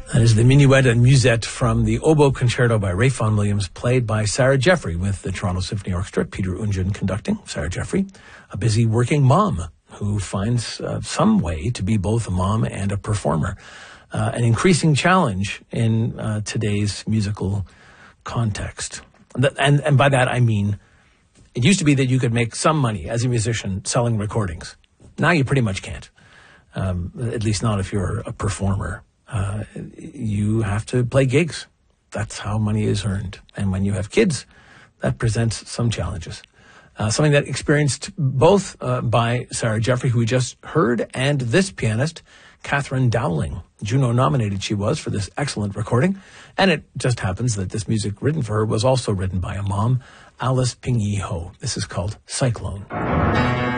That is the minuet and musette from the Oboe Concerto by Ralph Vaughan Williams, played by Sarah Jeffrey with the Toronto Symphony Orchestra, Peter Unjin conducting. Sarah Jeffrey, a busy working mom who finds some way to be both a mom and a performer. An increasing challenge in today's musical context. And by that I mean, it used to be that you could make some money as a musician selling recordings. Now you pretty much can't, at least not if you're a performer. You have to play gigs. That's how money is earned. And when you have kids, that presents some challenges. Something that experienced both by Sarah Jeffrey, who we just heard, and this pianist, Catherine Dowling. Juno-nominated she was for this excellent recording. And it just happens that this music written for her was also written by a mom, Alice Ping Yee Ho. This is called Cyclone.